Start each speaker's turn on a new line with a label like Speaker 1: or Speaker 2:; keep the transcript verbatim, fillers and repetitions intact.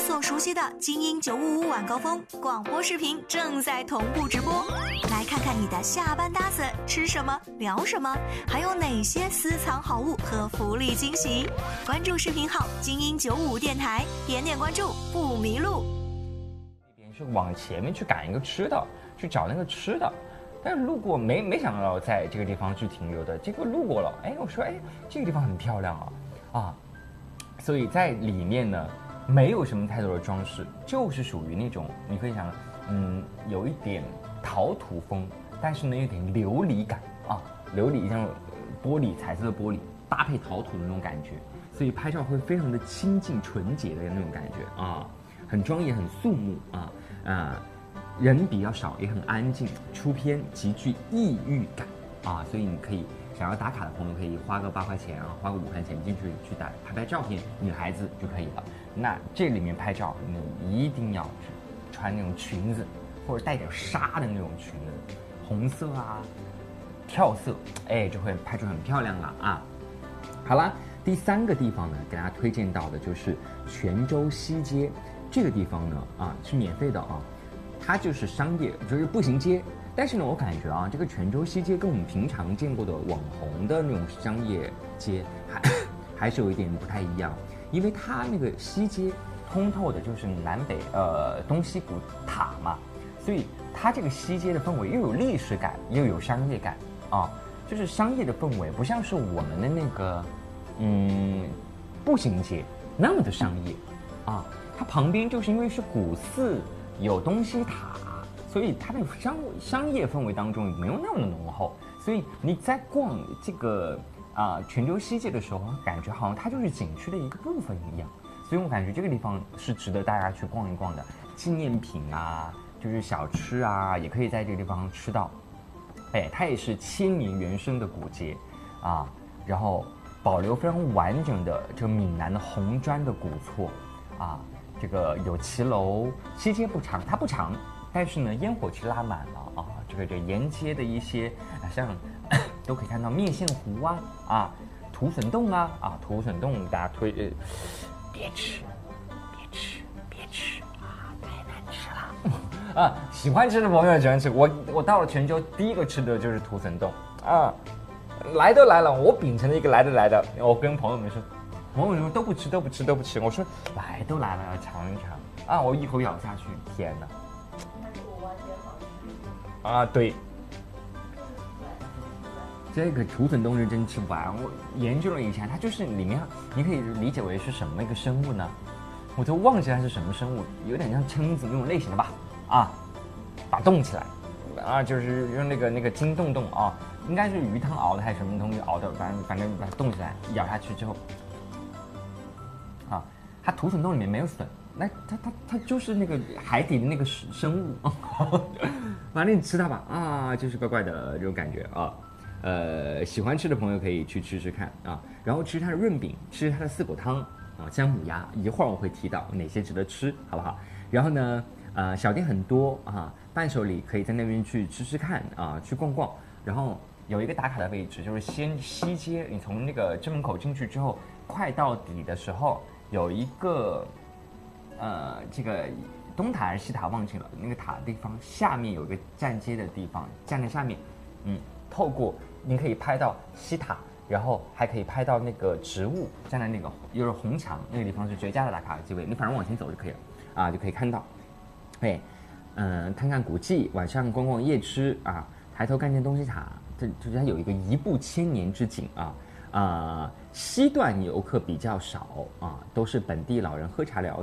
Speaker 1: 所熟悉的精英九五五晚高峰广播视频正在同步直播，来看看你的下班搭子吃什么聊什么，还有哪些私藏好物和福利惊喜。关注视频号精英九五五电台，点点关注不迷路。
Speaker 2: 那边是往前面去赶一个吃的，去找那个吃的。但是路过没没想到在这个地方去停留的，结果路过了，哎，我说哎，这个地方很漂亮啊，啊，所以在里面呢没有什么太多的装饰，就是属于那种你可以想，嗯，有一点陶土风，但是呢有点琉璃感啊，琉璃像玻璃彩色的玻璃搭配陶土的那种感觉，所以拍照会非常的清净纯洁的那种感觉啊，很庄严很肃穆啊啊。人比较少，也很安静，出片极具异域感啊，所以你可以想要打卡的朋友可以花个八块钱啊，花个五块钱进去去打拍拍照片，女孩子就可以了。那这里面拍照，你一定要穿那种裙子，或者带点纱的那种裙子，红色啊，跳色，哎，就会拍出很漂亮了啊。好啦，第三个地方呢，给大家推荐到的就是泉州西街，这个地方呢啊是免费的啊。它就是商业，就是步行街，但是呢，我感觉啊，这个泉州西街跟我们平常见过的网红的那种商业街还还是有一点不太一样，因为它那个西街通透的就是南北呃东西古塔嘛，所以它这个西街的氛围又有历史感，又有商业感啊，就是商业的氛围，不像是我们的那个嗯步行街那么的商业啊，它旁边就是因为是古寺。有东西塔，所以它的商商业氛围当中没有那么浓厚，所以你在逛这个啊、呃、泉州西街的时候，感觉好像它就是景区的一个部分一样，所以我感觉这个地方是值得大家去逛一逛的。纪念品啊，就是小吃啊，也可以在这个地方吃到。哎，它也是千年原生的古街啊，然后保留非常完整的这个闽南的红砖的古厝啊。这个有骑楼，西街不长，它不长，但是呢，烟火气拉满了啊。这个这沿街的一些，啊、像都可以看到面线糊啊，啊，土笋冻啊，啊，土笋冻大家推，呃，别吃，别吃，别吃啊，太难吃了啊！喜欢吃的朋友喜欢吃，我我到了泉州，第一个吃的就是土笋冻啊，来都来了，我秉承了一个来都来的，我跟朋友们说。朋友说都不吃都不吃都不吃，我说来都来了要尝一尝啊！我一口咬下去，天哪！啊，对，这个土笋冻是真吃不完。我研究了一下，它就是里面你可以理解为是什么一个生物呢？我都忘记它是什么生物，有点像蛏子那种类型的吧？啊，把它冻起来，啊，就是用那个那个筋冻冻啊，应该是鱼汤熬的还是什么东西熬的，反正反正把它冻起来，咬下去之后。啊，它土笋冻里面没有笋，那它它它就是那个海底的那个生物，反正你吃它吧，啊，就是怪怪的这种感觉啊。呃，喜欢吃的朋友可以去吃吃看啊，然后吃它的润饼，吃它的四果汤啊，姜母鸭，一会儿我会提到哪些值得吃，好不好？然后呢，呃，小店很多啊，伴手礼可以在那边去吃吃看啊，去逛逛，然后有一个打卡的位置，就是先西街，你从那个正门口进去之后，快到底的时候。有一个，呃，这个东塔还是西塔忘记了，那个塔的地方下面有一个站街的地方，站在下面，嗯，透过你可以拍到西塔，然后还可以拍到那个植物，站在那个又是红墙那个地方是绝佳的打卡机会，你反正往前走就可以了，啊，就可以看到，对，嗯、呃，看看古迹，晚上逛逛夜吃啊，抬头看见东西塔，这就是它有一个一步千年之景啊。啊、呃，西段游客比较少啊，都是本地老人喝茶聊